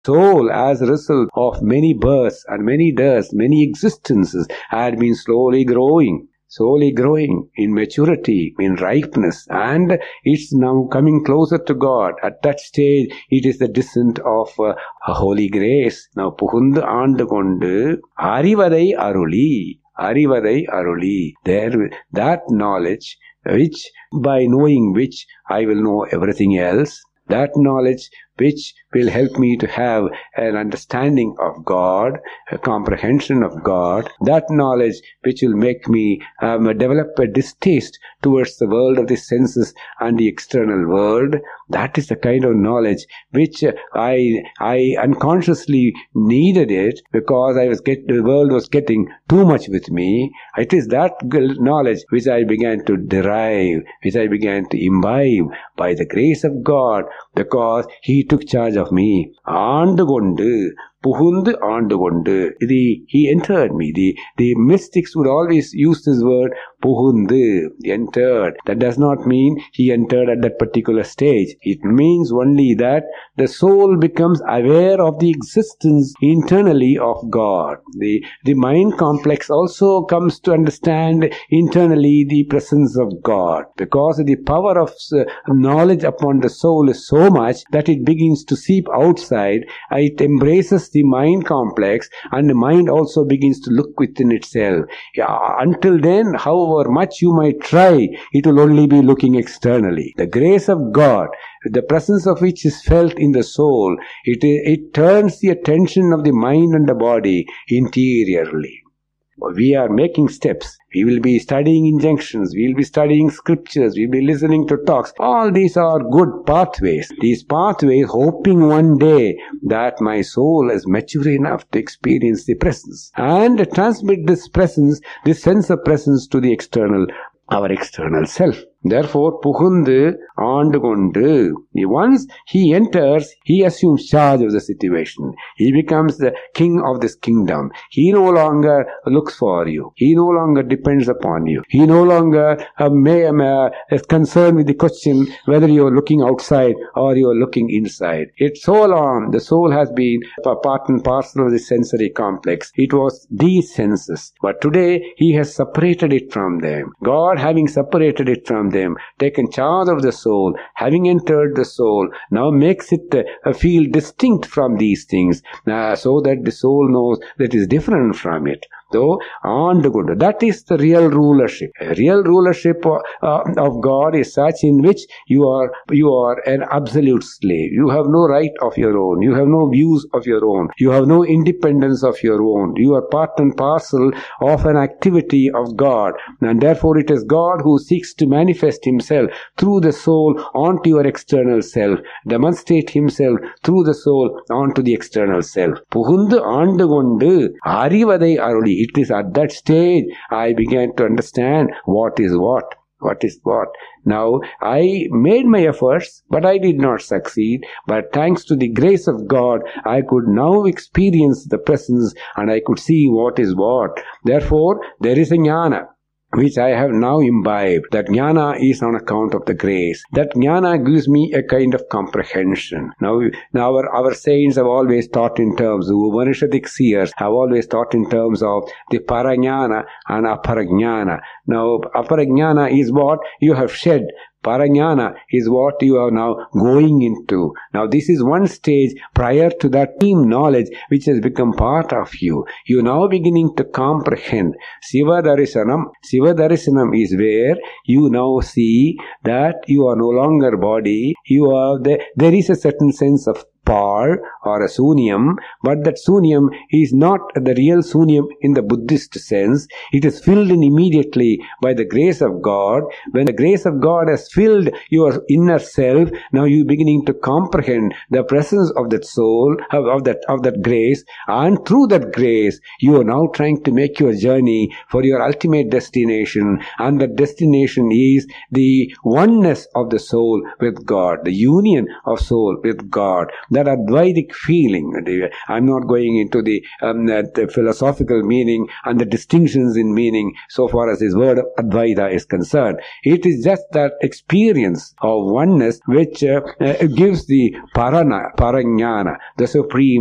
Soul, as a result of many births and many deaths, many existences, had been slowly growing in maturity, in ripeness, and it's now coming closer to God. At that stage, it is the descent of a holy grace. Now, புகுந்து ஆண்டு கொண்டு அறிவதை அருளி. There, that knowledge, which by knowing which I will know everything else, that knowledge which will help me to have an understanding of God, a comprehension of God, that knowledge which will make me develop a distaste towards the world of the senses and the external world. That is the kind of knowledge which I unconsciously needed it, because the world was getting too much with me. It is that knowledge which I began to derive, which I began to imbibe by the grace of God, because He took charge of me. ஆண்டு கொண்டு புகுந்து ஆண்டு கொண்டு. He entered me. The mystics would always use this word புகுந்து, entered. That does not mean he entered at that particular stage. It means only that the soul becomes aware of the existence internally of God. The mind complex also comes to understand internally the presence of God, because the power of knowledge upon the soul is so much that it begins to seep outside. It embraces the mind complex, and the mind also begins to look within itself. Until then, however much you might try, it will only be looking externally. The grace of God, the presence of which is felt in the soul, it turns the attention of the mind and the body interiorly. We are making steps. We will be studying injunctions. We will be studying scriptures. We will be listening to talks. All these are good pathways. These pathways, hoping one day that my soul is mature enough to experience the presence and transmit this presence, this sense of presence, to the external, our external self. Therefore, புகுந்து ஆண்டு கொண்டு. Once he enters, he assumes charge of the situation. He becomes the king of this kingdom. He no longer looks for you. He no longer depends upon you. He no longer is concerned with the question whether you are looking outside or you are looking inside. It's so long the soul has been a part and parcel of the sensory complex. It was these senses. But today, he has separated it from them. God, having separated it from them, taken charge of the soul, having entered the soul, now makes it feel distinct from these things, so that the soul knows that it is different from it. Though, that is the real rulership. A real rulership of God is such in which you are an absolute slave. You have no right of your own. You have no views of your own. You have no independence of your own. You are part and parcel of an activity of God. And therefore it is God who seeks to manifest Himself through the soul onto your external self, demonstrate Himself through the soul onto the external self. புகுந்து ஆண்டு கொண்டு அறிவதை அருளி. It is at that stage I began to understand what is what. What is what? Now, I made my efforts, but I did not succeed. But thanks to the grace of God, I could now experience the presence and I could see what is what. Therefore, there is a jnana which I have now imbibed. That jnana is on account of the grace. That jnana gives me a kind of comprehension. Now our saints have always taught in terms, the Upanishadic seers have always taught in terms of the parajnana and aparajnana. Now, aparajnana is what you have shed. Parajnana is what you are now going into. Now, this is one stage prior to that deep knowledge which has become part of you. You are now beginning to comprehend. Siva Darshanam is where you now see that you are no longer body. There is a certain sense of Par or a Sunyam, but that Sunyam is not the real Sunyam in the Buddhist sense. It is filled in immediately by the grace of God. When the grace of God has filled your inner self, now you are beginning to comprehend the presence of that soul, of that grace, and through that grace, you are now trying to make your journey for your ultimate destination, and that destination is the oneness of the soul with God, the union of soul with God. that Advaitic feeling. I'm not going into the philosophical meaning and the distinctions in meaning so far as this word Advaita is concerned. It is just that experience of oneness which gives the parajnana, the supreme